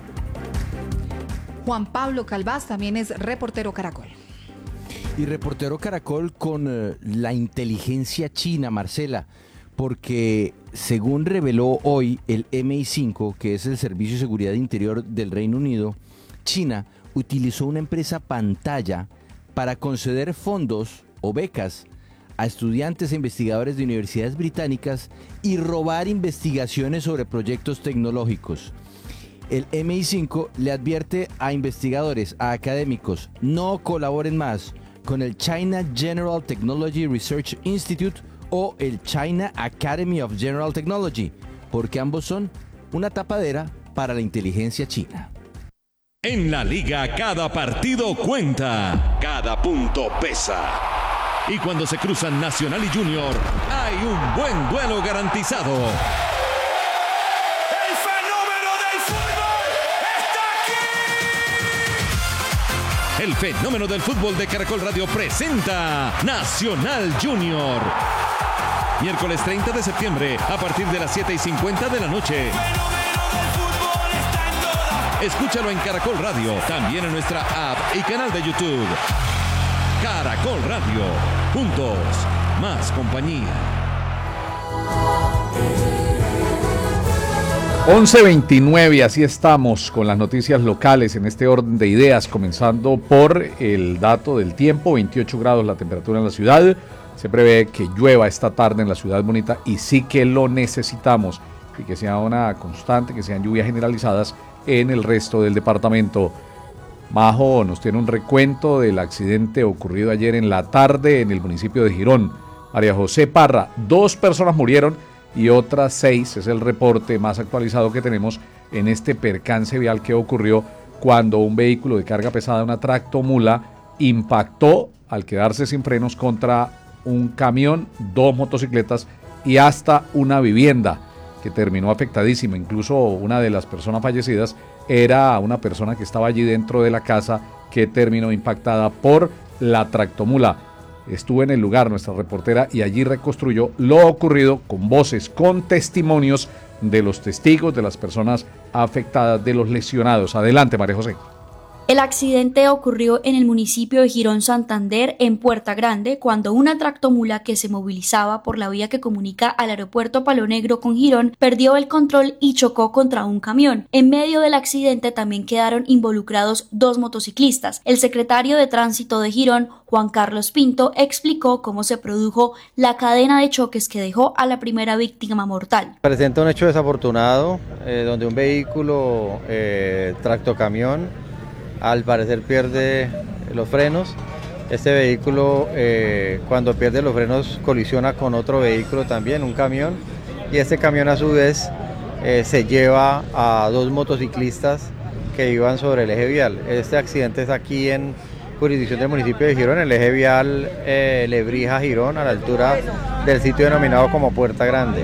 Juan Pablo Calvás también es reportero Caracol. Y reportero Caracol con uh, la inteligencia china, Marcela, porque según reveló hoy el M I cinco, que es el Servicio de Seguridad Interior del Reino Unido, China utilizó una empresa pantalla para conceder fondos o becas a estudiantes e investigadores de universidades británicas y robar investigaciones sobre proyectos tecnológicos. El M I cinco le advierte a investigadores, a académicos, no colaboren más con el China General Technology Research Institute o el China Academy of General Technology, porque ambos son una tapadera para la inteligencia china. En la liga, cada partido cuenta, cada punto pesa. Y cuando se cruzan Nacional y Junior, hay un buen duelo garantizado. El fenómeno del fútbol de Caracol Radio presenta Nacional Junior. Miércoles treinta de septiembre a partir de las siete y cincuenta de la noche. Escúchalo en Caracol Radio, también en nuestra app y canal de YouTube. Caracol Radio, juntos, más compañía. once veintinueve, así estamos con las noticias locales en este orden de ideas, comenzando por el dato del tiempo, veintiocho grados la temperatura en la ciudad, se prevé que llueva esta tarde en la ciudad bonita y sí que lo necesitamos, y que sea una constante, que sean lluvias generalizadas en el resto del departamento. Majo nos tiene un recuento del accidente ocurrido ayer en la tarde en el municipio de Girón. María José Parra, dos personas murieron y otras seis, es el reporte más actualizado que tenemos en este percance vial que ocurrió cuando un vehículo de carga pesada, una tractomula, impactó al quedarse sin frenos contra un camión, dos motocicletas y hasta una vivienda que terminó afectadísima. Incluso una de las personas fallecidas era una persona que estaba allí dentro de la casa que terminó impactada por la tractomula. Estuvo en el lugar nuestra reportera y allí reconstruyó lo ocurrido con voces, con testimonios de los testigos, de las personas afectadas, de los lesionados. Adelante, María José. El accidente ocurrió en el municipio de Girón, Santander, en Puerta Grande, cuando una tractomula que se movilizaba por la vía que comunica al aeropuerto Palo Negro con Girón perdió el control y chocó contra un camión. En medio del accidente también quedaron involucrados dos motociclistas. El secretario de Tránsito de Girón, Juan Carlos Pinto, explicó cómo se produjo la cadena de choques que dejó a la primera víctima mortal. Presenta un hecho desafortunado eh, donde un vehículo eh, tractocamión al parecer pierde los frenos. Este vehículo eh, cuando pierde los frenos colisiona con otro vehículo también, un camión, y este camión a su vez eh, se lleva a dos motociclistas que iban sobre el eje vial. Este accidente es aquí en jurisdicción del municipio de Girón, el eje vial eh, Lebrija-Girón, a la altura del sitio denominado como Puerta Grande.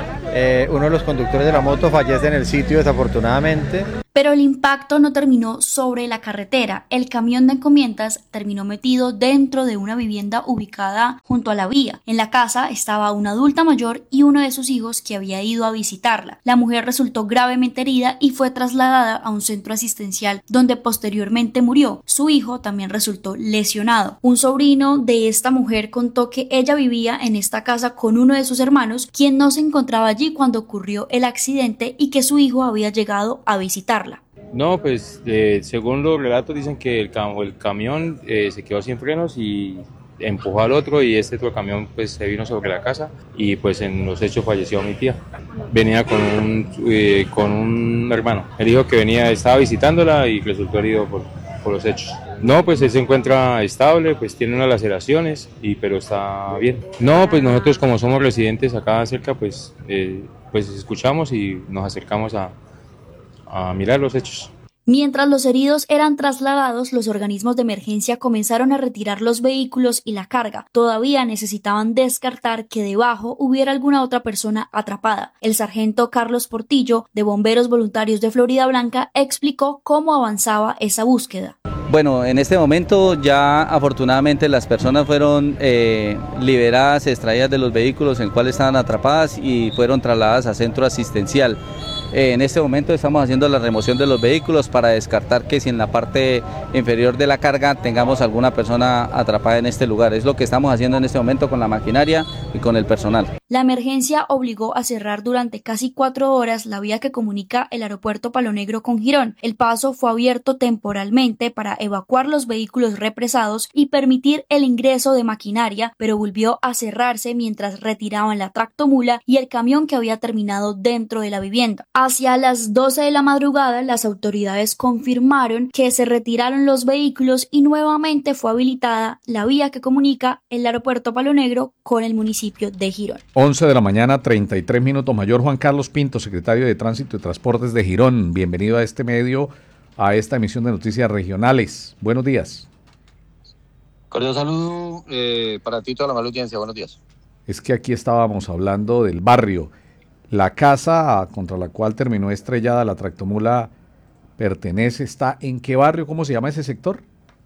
Eh, uno de los conductores de la moto fallece en el sitio desafortunadamente. Pero el impacto no terminó sobre la carretera. El camión de encomiendas terminó metido dentro de una vivienda ubicada junto a la vía. En la casa estaba una adulta mayor y uno de sus hijos que había ido a visitarla. La mujer resultó gravemente herida y fue trasladada a un centro asistencial donde posteriormente murió. Su hijo también resultó lesionado. Un sobrino de esta mujer contó que ella vivía en esta casa con uno de sus hermanos, quien no se encontraba allí cuando ocurrió el accidente y que su hijo había llegado a visitarla. No, pues eh, según los relatos dicen que el, cam el camión eh, se quedó sin frenos y empujó al otro y este otro camión pues se vino sobre la casa y pues en los hechos falleció mi tía. Venía con un, eh, con un hermano. Él dijo que venía, estaba visitándola y resultó herido por, por los hechos. No, pues él se encuentra estable, pues tiene unas laceraciones, y, pero está bien. No, pues nosotros como somos residentes acá cerca, pues, eh, pues escuchamos y nos acercamos a a mirar los hechos. Mientras los heridos eran trasladados, los organismos de emergencia comenzaron a retirar los vehículos y la carga. Todavía necesitaban descartar que debajo hubiera alguna otra persona atrapada. El sargento Carlos Portillo, de Bomberos Voluntarios de Florida Blanca, explicó cómo avanzaba esa búsqueda. Bueno, en este momento ya afortunadamente las personas fueron eh, liberadas, extraídas de los vehículos en cuales estaban atrapadas y fueron trasladadas a centro asistencial. Eh, en este momento estamos haciendo la remoción de los vehículos para descartar que si en la parte inferior de la carga tengamos alguna persona atrapada en este lugar. Es lo que estamos haciendo en este momento con la maquinaria y con el personal. La emergencia obligó a cerrar durante casi cuatro horas la vía que comunica el aeropuerto Palo Negro con Girón. El paso fue abierto temporalmente para evacuar los vehículos represados y permitir el ingreso de maquinaria, pero volvió a cerrarse mientras retiraban la tractomula y el camión que había terminado dentro de la vivienda. Hacia las doce de la madrugada, las autoridades confirmaron que se retiraron los vehículos y nuevamente fue habilitada la vía que comunica el aeropuerto Palo Negro con el municipio de Girón. once de la mañana, treinta y tres minutos. Mayor Juan Carlos Pinto, secretario de Tránsito y Transportes de Girón. Bienvenido a este medio, a esta emisión de Noticias Regionales. Buenos días. Cordial saludo eh, para ti y toda la mala audiencia. Buenos días. Es que aquí estábamos hablando del barrio. La casa contra la cual terminó estrellada la tractomula pertenece, ¿está en qué barrio? ¿Cómo se llama ese sector?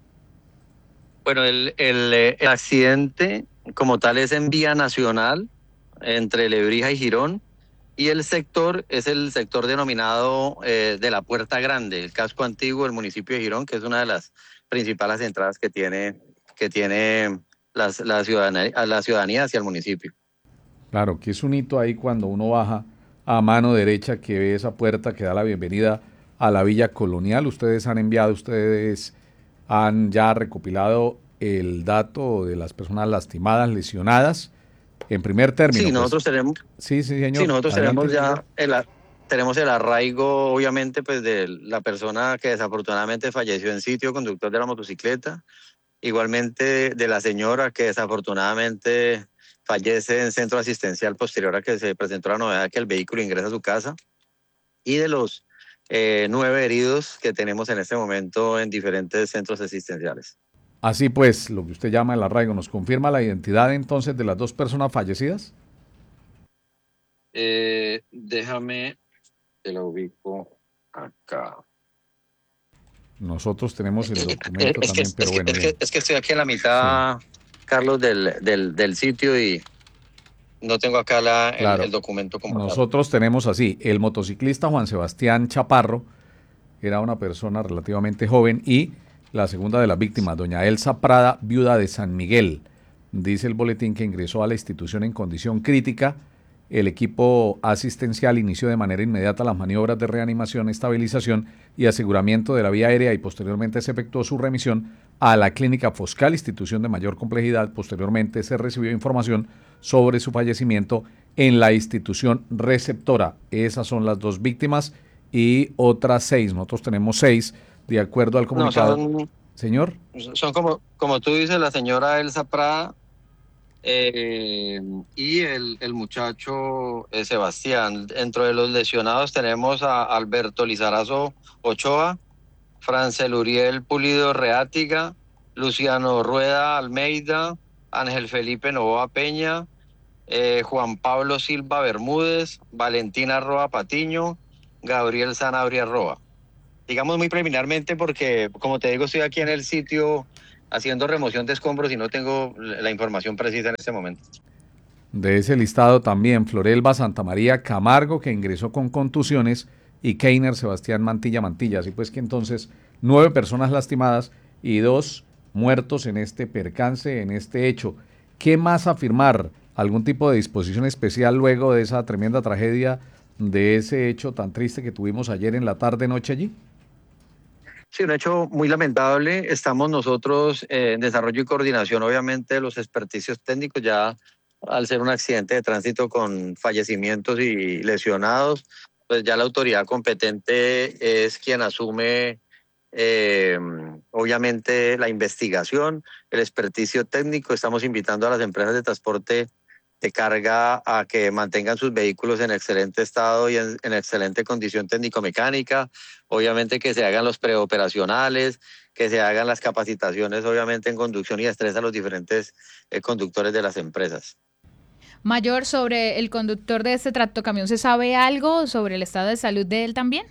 Bueno, el, el, el accidente como tal es en vía nacional entre Lebrija y Girón, y el sector es el sector denominado eh, de la Puerta Grande, el casco antiguo del municipio de Girón, que es una de las principales entradas que tiene, que tiene las, la, ciudadanía, la ciudadanía hacia el municipio. Claro, que es un hito ahí cuando uno baja a mano derecha que ve esa puerta que da la bienvenida a la Villa Colonial. Ustedes han enviado, ustedes han ya recopilado el dato de las personas lastimadas, lesionadas. En primer término. Sí, pues, nosotros tenemos. Sí, sí, señor. Sí, nosotros Adelante, tenemos ya señor. el, a- tenemos el arraigo, obviamente, pues de la persona que desafortunadamente falleció en sitio, conductor de la motocicleta. Igualmente de la señora que desafortunadamente fallece en centro asistencial posterior a que se presentó la novedad de que el vehículo ingresa a su casa. Y de los eh, nueve heridos que tenemos en este momento en diferentes centros asistenciales. Así pues, lo que usted llama el arraigo, ¿nos confirma la identidad entonces de las dos personas fallecidas? Eh, déjame, te lo ubico acá. Nosotros tenemos el Eh, documento es, que, también, es, pero que, bueno, es, bien. que, es que estoy aquí en la mitad, Carlos, del, del, del sitio y no tengo acá la, el, Claro. el documento como tal. Nosotros tenemos así, el motociclista Juan Sebastián Chaparro era una persona relativamente joven y la segunda de las víctimas, doña Elsa Prada, viuda de San Miguel. Dice el boletín que ingresó a la institución en condición crítica. El equipo asistencial inició de manera inmediata las maniobras de reanimación, estabilización y aseguramiento de la vía aérea y posteriormente se efectuó su remisión a la clínica Foscal, institución de mayor complejidad. Posteriormente se recibió información sobre su fallecimiento en la institución receptora. Esas son las dos víctimas y otras seis. Nosotros tenemos seis, de acuerdo al No, comunicado. son, Señor. son como, como tú dices, la señora Elsa Prada eh, y el, el muchacho eh, Sebastián. Dentro de los lesionados tenemos a Alberto Lizarazo Ochoa, Francel Uriel Pulido Reátiga, Luciano Rueda Almeida, Ángel Felipe Novoa Peña, eh, Juan Pablo Silva Bermúdez, Valentina Roa Patiño, Gabriel Sanabria Roa. Digamos muy preliminarmente porque, como te digo, estoy aquí en el sitio haciendo remoción de escombros y no tengo la información precisa en este momento. De ese listado también Florelba Santa María Camargo, que ingresó con contusiones, y Keiner Sebastián Mantilla Mantilla. Así pues que entonces nueve personas lastimadas y dos muertos en este percance, en este hecho. ¿Qué más afirmar? ¿Algún tipo de disposición especial luego de esa tremenda tragedia, de ese hecho tan triste que tuvimos ayer en la tarde-noche allí? Sí, un hecho muy lamentable. Estamos nosotros eh, en desarrollo y coordinación, obviamente, de los experticios técnicos, ya al ser un accidente de tránsito con fallecimientos y lesionados, pues ya la autoridad competente es quien asume, eh, obviamente, la investigación, el experticio técnico. Estamos invitando a las empresas de transporte de carga a que mantengan sus vehículos en excelente estado y en, en excelente condición técnico-mecánica. Obviamente que se hagan los preoperacionales, que se hagan las capacitaciones, obviamente en conducción y estrés a los diferentes eh, conductores de las empresas. Mayor, sobre el conductor de este tractocamión, ¿se sabe algo sobre el estado de salud de él también?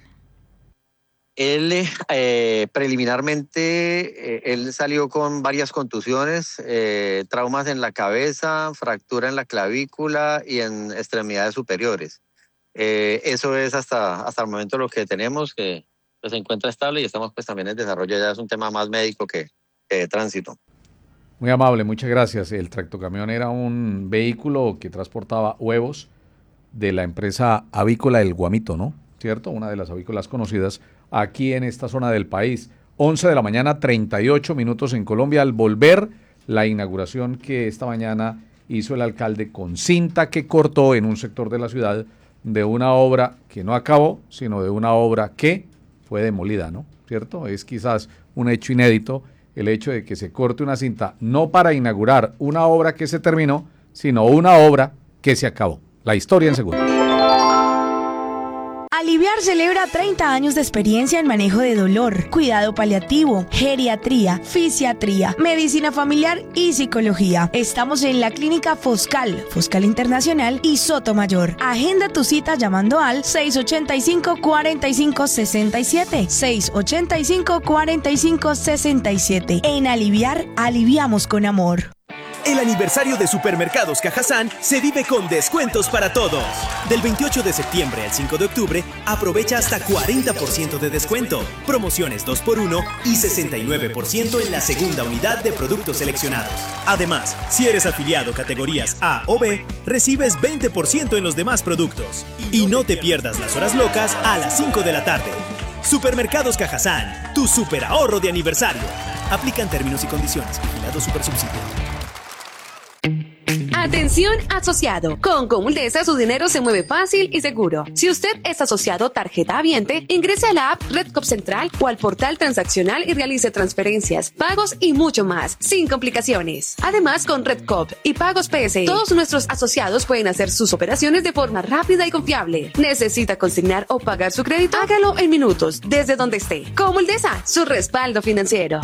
Él, eh, preliminarmente, eh, él salió con varias contusiones, eh, traumas en la cabeza, fractura en la clavícula y en extremidades superiores. Eh, eso es hasta, hasta el momento lo que tenemos, que pues, se encuentra estable y estamos pues también en desarrollo. Ya es un tema más médico que, que de tránsito. Muy amable, muchas gracias. El tractocamión era un vehículo que transportaba huevos de la empresa avícola El Guamito, ¿no? ¿Cierto? Una de las avícolas conocidas aquí en esta zona del país. once de la mañana, treinta y ocho minutos en Colombia. Al volver, la inauguración que esta mañana hizo el alcalde con cinta que cortó en un sector de la ciudad de una obra que no acabó, sino de una obra que fue demolida, ¿no? ¿Cierto? Es quizás un hecho inédito el hecho de que se corte una cinta no para inaugurar una obra que se terminó, sino una obra que se acabó. La historia en segundos. Aliviar celebra treinta años de experiencia en manejo de dolor, cuidado paliativo, geriatría, fisiatría, medicina familiar y psicología. Estamos en la clínica Foscal, Foscal Internacional y Sotomayor. Agenda tu cita llamando al seis ochenta y cinco, cuarenta y cinco, sesenta y siete, seis ochenta y cinco, cuarenta y cinco, sesenta y siete. En Aliviar, aliviamos con amor. El aniversario de Supermercados Cajazán se vive con descuentos para todos. Del veintiocho de septiembre al cinco de octubre, aprovecha hasta cuarenta por ciento de descuento, promociones dos por uno y sesenta y nueve por ciento en la segunda unidad de productos seleccionados. Además, si eres afiliado categorías A o B, recibes veinte por ciento en los demás productos. Y no te pierdas las horas locas a las cinco de la tarde. Supermercados Cajazán, tu super ahorro de aniversario. Aplican términos y condiciones. Vigilado Supersubsidio. Atención asociado. Con Comuldesa su dinero se mueve fácil y seguro. Si usted es asociado tarjeta habiente, ingrese a la app Redcop Central o al portal transaccional y realice transferencias, pagos y mucho más, sin complicaciones. Además, con Redcop y Pagos P S, todos nuestros asociados pueden hacer sus operaciones de forma rápida y confiable. ¿Necesita consignar o pagar su crédito? Hágalo en minutos, desde donde esté. Comuldesa, su respaldo financiero.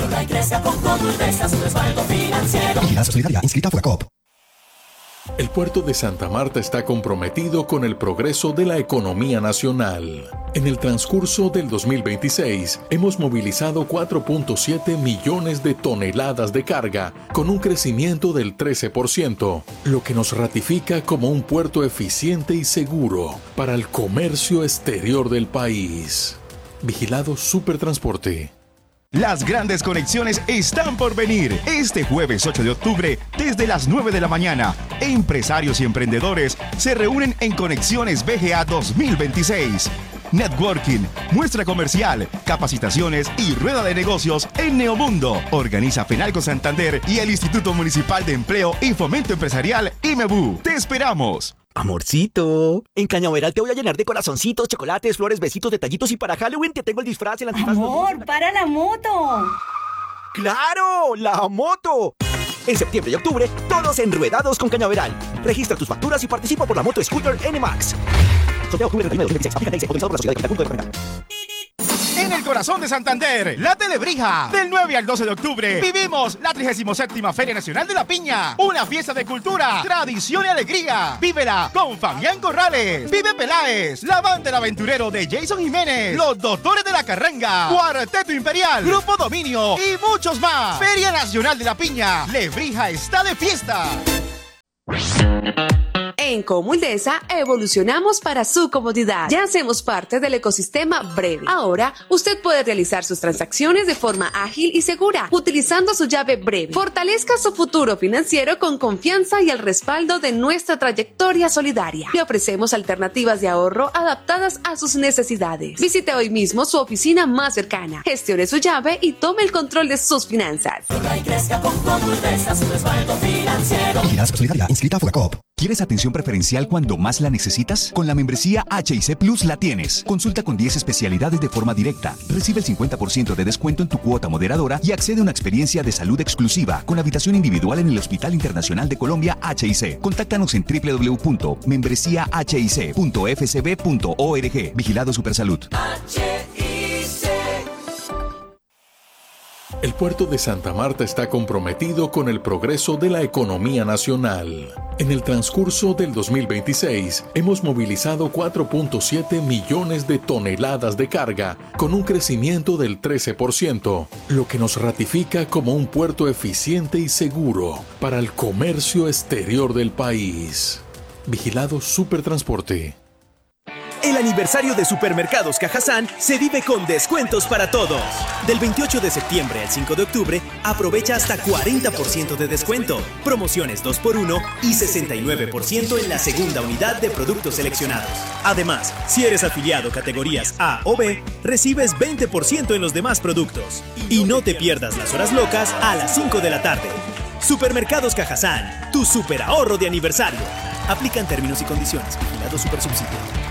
Vigilanza Solidaria, inscrita Fuacop. El puerto de Santa Marta está comprometido con el progreso de la economía nacional. En el transcurso del dos mil veintiséis, hemos movilizado cuatro punto siete millones de toneladas de carga, con un crecimiento del trece por ciento, lo que nos ratifica como un puerto eficiente y seguro para el comercio exterior del país. Vigilado Supertransporte. Las grandes conexiones están por venir. Este jueves ocho de octubre, desde las nueve de la mañana, empresarios y emprendedores se reúnen en Conexiones B G A dos mil veintiséis. Networking, muestra comercial, capacitaciones y rueda de negocios en Neomundo. Organiza Fenalco Santander y el Instituto Municipal de Empleo y Fomento Empresarial I M E B U. ¡Te esperamos! Amorcito, en Cañaveral te voy a llenar de corazoncitos, chocolates, flores, besitos, detallitos y para Halloween te tengo el disfraz, el antifaz. Amor, para la moto. ¡Claro! ¡La moto! En septiembre y octubre, todos enruedados con Cañaveral. Registra tus facturas y participa por la moto Scooter N MAX. Sorteo octubre treinta y uno de dos mil veintiséis. Aplica ley autorizado por la Sociedad de Punto de Cuenta. En el corazón de Santander, la Telebrija. Del nueve al doce de octubre, vivimos la trigésima séptima Feria Nacional de la Piña. Una fiesta de cultura, tradición y alegría. Vívela con Fabián Corrales, Vive Peláez, la banda del aventurero de Jason Jiménez, los Doctores de la Carranga, Cuarteto Imperial, Grupo Dominio y muchos más. Feria Nacional de la Piña. Lebrija está de fiesta. En Comuldesa evolucionamos para su comodidad. Ya hacemos parte del ecosistema Breve. Ahora, usted puede realizar sus transacciones de forma ágil y segura, utilizando su llave Breve. Fortalezca su futuro financiero con confianza y el respaldo de nuestra trayectoria solidaria. Le ofrecemos alternativas de ahorro adaptadas a sus necesidades. Visite hoy mismo su oficina más cercana, gestione su llave y tome el control de sus finanzas. Vigilanza Solidaria, inscrita Fuacop. ¿Quieres atención preferencial cuando más la necesitas? Con la membresía H I C Plus la tienes. Consulta con diez especialidades de forma directa. Recibe el cincuenta por ciento de descuento en tu cuota moderadora y accede a una experiencia de salud exclusiva con habitación individual en el Hospital Internacional de Colombia H I C. Contáctanos en w w w punto membresía h i c punto f c b punto org. Vigilado Supersalud. El puerto de Santa Marta está comprometido con el progreso de la economía nacional. En el transcurso del dos mil veintiséis, hemos movilizado cuatro punto siete millones de toneladas de carga, con un crecimiento del trece por ciento, lo que nos ratifica como un puerto eficiente y seguro para el comercio exterior del país. Vigilado Supertransporte. El aniversario de Supermercados Cajazán se vive con descuentos para todos. Del veintiocho de septiembre al cinco de octubre, aprovecha hasta cuarenta por ciento de descuento, promociones dos por uno y sesenta y nueve por ciento en la segunda unidad de productos seleccionados. Además, si eres afiliado categorías A o B, recibes veinte por ciento en los demás productos. Y no te pierdas las horas locas a las cinco de la tarde. Supermercados Cajazán, tu super ahorro de aniversario. Aplican términos y condiciones. Vigilado Supersubsidio.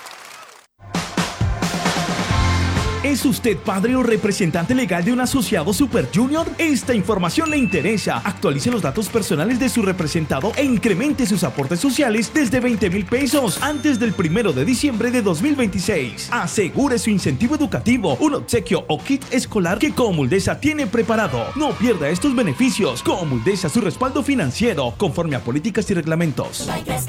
¿Es usted padre o representante legal de un asociado Super Junior? Esta información le interesa. Actualice los datos personales de su representado e incremente sus aportes sociales desde veinte mil pesos antes del primero de diciembre de dos mil veintiséis. Asegure su incentivo educativo, un obsequio o kit escolar que Comuldesa tiene preparado. No pierda estos beneficios. Comuldesa, su respaldo financiero, conforme a políticas y reglamentos.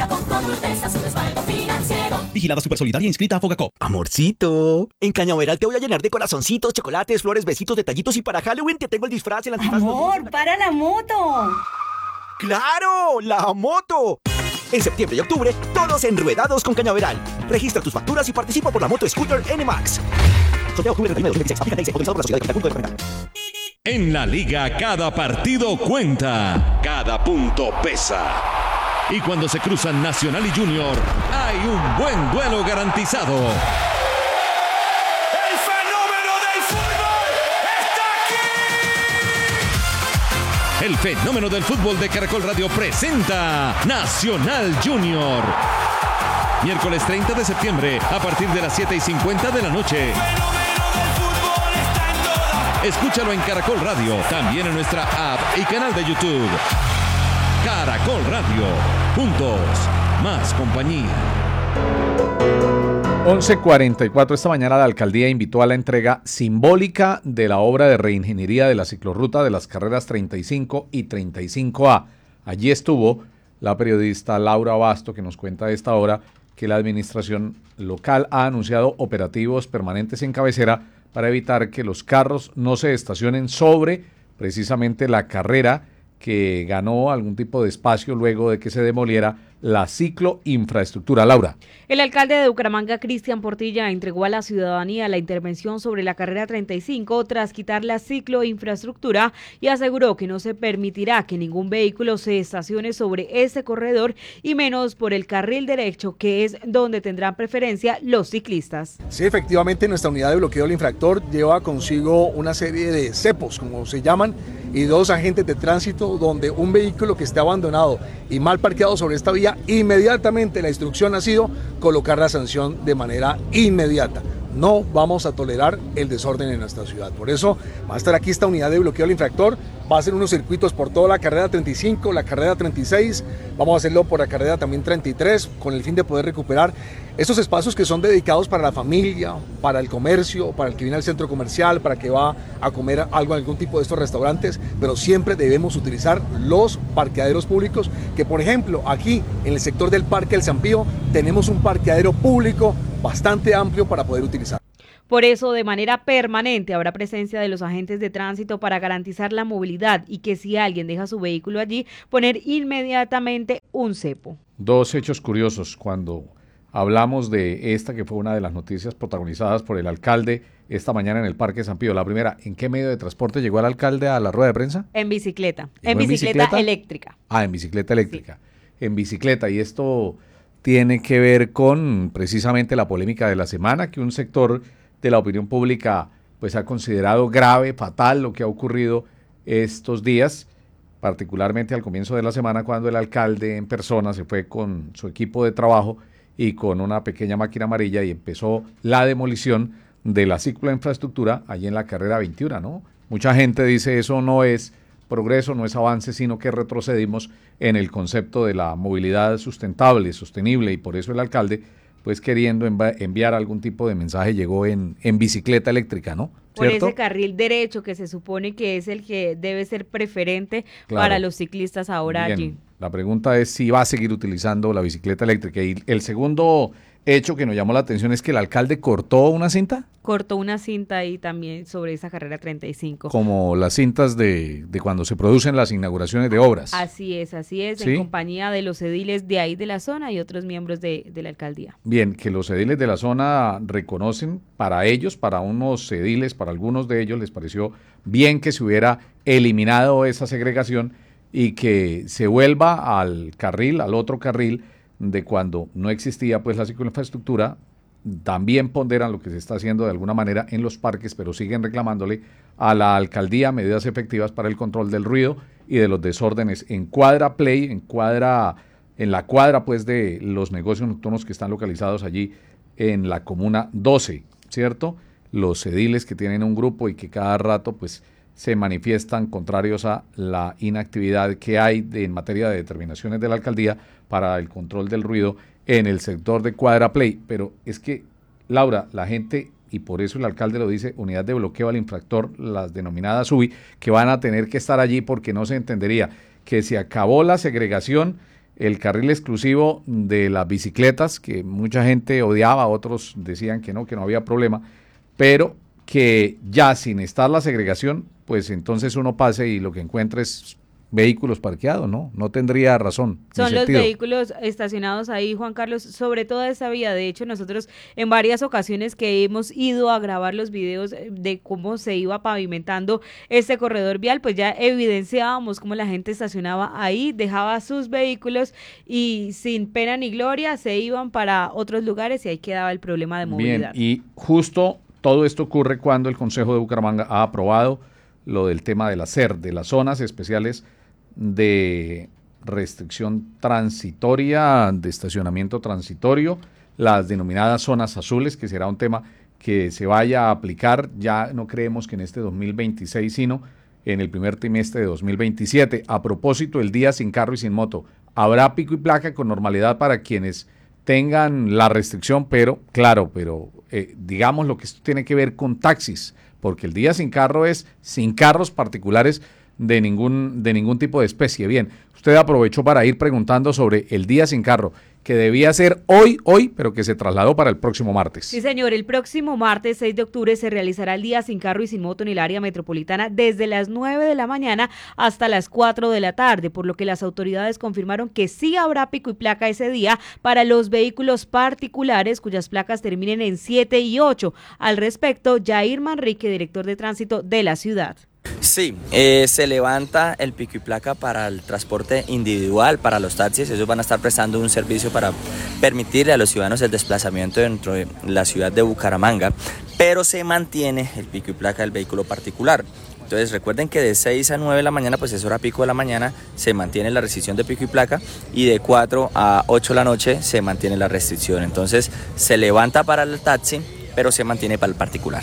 Vigilada Supersolidaria inscrita a Fogacop. Amorcito, en Cañaveral te voy a llenar de corazoncitos, chocolates, flores, besitos, detallitos y para Halloween te tengo el disfraz, el antifaz. Amor, para la moto. ¡Claro! ¡La moto! En septiembre y octubre, todos enruedados con Cañaveral. Registra tus facturas y participa por la moto scooter N MAX. Sorteo octubre treinta y uno de dos mil veintiséis. Aplica ley seis, autorizado por la Sociedad de Punto de Reventa. En la liga cada partido cuenta, cada punto pesa. Y cuando se cruzan Nacional y Junior, hay un buen duelo garantizado. ¡El fenómeno del fútbol está aquí! El fenómeno del fútbol de Caracol Radio presenta Nacional Junior. Miércoles treinta de septiembre, a partir de las siete y cincuenta de la noche. Escúchalo en Caracol Radio, también en nuestra app y canal de YouTube. Caracol Radio, juntos, más compañía. once cuarenta y cuatro esta mañana la alcaldía invitó a la entrega simbólica de la obra de reingeniería de la ciclorruta de las carreras treinta y cinco y treinta y cinco A. Allí estuvo la periodista Laura Basto, que nos cuenta a esta hora que la administración local ha anunciado operativos permanentes en cabecera para evitar que los carros no se estacionen sobre precisamente la carrera que ganó algún tipo de espacio luego de que se demoliera la cicloinfraestructura. Laura. El alcalde de Bucaramanga, Cristian Portilla, entregó a la ciudadanía la intervención sobre la carrera treinta y cinco tras quitar la cicloinfraestructura y aseguró que no se permitirá que ningún vehículo se estacione sobre ese corredor y menos por el carril derecho, que es donde tendrán preferencia los ciclistas. Sí, efectivamente, nuestra unidad de bloqueo del infractor lleva consigo una serie de cepos, como se llaman, y dos agentes de tránsito donde un vehículo que esté abandonado y mal parqueado sobre esta vía, inmediatamente la instrucción ha sido colocar la sanción de manera inmediata. No vamos a tolerar el desorden en nuestra ciudad. Por eso va a estar aquí esta unidad de bloqueo del infractor. Va a hacer unos circuitos por toda la carrera treinta y cinco, la carrera treinta y seis. Vamos a hacerlo por la carrera también treinta y tres, con el fin de poder recuperar estos espacios que son dedicados para la familia, para el comercio, para el que viene al centro comercial, para que va a comer algo en algún tipo de estos restaurantes, pero siempre debemos utilizar los parqueaderos públicos, que por ejemplo aquí en el sector del Parque El Zampío tenemos un parqueadero público bastante amplio para poder utilizar. Por eso, de manera permanente, habrá presencia de los agentes de tránsito para garantizar la movilidad y que si alguien deja su vehículo allí, poner inmediatamente un cepo. Dos hechos curiosos cuando hablamos de esta que fue una de las noticias protagonizadas por el alcalde esta mañana en el Parque San Pío. La primera, ¿en qué medio de transporte llegó el alcalde a la rueda de prensa? En bicicleta, en, en bicicleta, bicicleta eléctrica. Ah, en bicicleta eléctrica. Sí. En bicicleta, y esto tiene que ver con precisamente la polémica de la semana, que un sector de la opinión pública pues ha considerado grave, fatal lo que ha ocurrido estos días, particularmente al comienzo de la semana cuando el alcalde en persona se fue con su equipo de trabajo y con una pequeña máquina amarilla y empezó la demolición de la cicloinfraestructura allí en la carrera veintiuno, ¿no? Mucha gente dice eso no es progreso, no es avance, sino que retrocedimos en el concepto de la movilidad sustentable, sostenible, y por eso el alcalde, pues queriendo env- enviar algún tipo de mensaje, llegó en, en bicicleta eléctrica, ¿no? Por ¿Cierto? ese carril derecho que se supone que es el que debe ser preferente Claro. para los ciclistas ahora Bien. allí. La pregunta es si va a seguir utilizando la bicicleta eléctrica. Y el segundo hecho que nos llamó la atención es que el alcalde cortó una cinta, Cortó una cinta ahí también sobre esa carrera treinta y cinco. como las cintas de, de cuando se producen las inauguraciones de obras. Así es, así es, ¿Sí? en compañía de los ediles de ahí de la zona y otros miembros de, de la alcaldía. Bien, que los ediles de la zona reconocen, para ellos, para unos ediles, para algunos de ellos les pareció bien que se hubiera eliminado esa segregación y que se vuelva al carril, al otro carril de cuando no existía pues la cicloinfraestructura. También ponderan lo que se está haciendo de alguna manera en los parques, pero siguen reclamándole a la alcaldía medidas efectivas para el control del ruido y de los desórdenes en cuadra play, en cuadra, en la cuadra pues de los negocios nocturnos que están localizados allí en la comuna doce, ¿cierto? Los ediles que tienen un grupo y que cada rato pues se manifiestan contrarios a la inactividad que hay de, en materia de determinaciones de la alcaldía para el control del ruido en el sector de Cuadra Play. Pero es que, Laura, la gente, y por eso el alcalde lo dice, unidad de bloqueo al infractor, las denominadas U B I, que van a tener que estar allí porque no se entendería que se acabó la segregación, el carril exclusivo de las bicicletas, que mucha gente odiaba, otros decían que no, que no había problema, pero que ya sin estar la segregación, pues entonces uno pase y lo que encuentre es vehículos parqueados, ¿no? No tendría razón. Son los sentido. vehículos estacionados ahí, Juan Carlos, sobre toda esa vía. De hecho, nosotros en varias ocasiones que hemos ido a grabar los videos de cómo se iba pavimentando este corredor vial, pues ya evidenciábamos cómo la gente estacionaba ahí, dejaba sus vehículos y sin pena ni gloria se iban para otros lugares y ahí quedaba el problema de movilidad. Bien, y justo todo esto ocurre cuando el Consejo de Bucaramanga ha aprobado lo del tema de la C E R, de las zonas especiales de restricción transitoria, de estacionamiento transitorio, las denominadas zonas azules, que será un tema que se vaya a aplicar, ya no creemos que en este dos mil veintiséis, sino en el primer trimestre de dos mil veintisiete. A propósito, el día sin carro y sin moto, habrá pico y placa con normalidad para quienes tengan la restricción, pero claro, pero eh, digamos lo que esto tiene que ver con taxis, porque el día sin carro es sin carros particulares de ningún, de ningún tipo de especie. Bien, usted aprovechó para ir preguntando sobre el día sin carro, que debía ser hoy, hoy, pero que se trasladó para el próximo martes. Sí, señor, el próximo martes seis de octubre se realizará el día sin carro y sin moto en el área metropolitana desde las nueve de la mañana hasta las cuatro de la tarde, por lo que las autoridades confirmaron que sí habrá pico y placa ese día para los vehículos particulares cuyas placas terminen en siete y ocho. Al respecto, Jair Manrique, director de tránsito de la ciudad. Sí, eh, se levanta el pico y placa para el transporte individual, para los taxis. Ellos van a estar prestando un servicio para permitirle a los ciudadanos el desplazamiento dentro de la ciudad de Bucaramanga, pero se mantiene el pico y placa del vehículo particular. Entonces recuerden que de seis a nueve de la mañana, pues es hora pico de la mañana, se mantiene la restricción de pico y placa, y de cuatro a ocho de la noche se mantiene la restricción. Entonces se levanta para el taxi, pero se mantiene para el particular.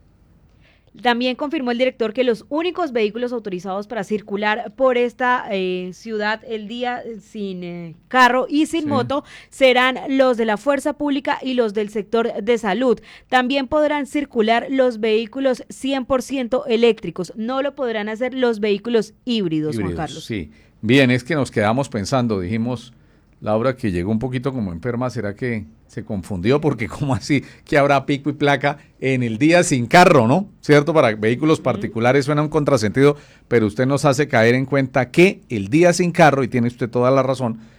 También confirmó el director que los únicos vehículos autorizados para circular por esta eh, ciudad el día sin eh, carro y sin sí. moto serán los de la fuerza pública y los del sector de salud. También podrán circular los vehículos cien por ciento eléctricos, no lo podrán hacer los vehículos híbridos, híbridos, Juan Carlos. Sí, bien, es que nos quedamos pensando, dijimos, Laura, que llegó un poquito como enferma, ¿será que se confundió? Porque ¿cómo así que habrá pico y placa en el día sin carro, no? ¿Cierto? Para vehículos particulares suena un contrasentido, pero usted nos hace caer en cuenta que el día sin carro, y tiene usted toda la razón,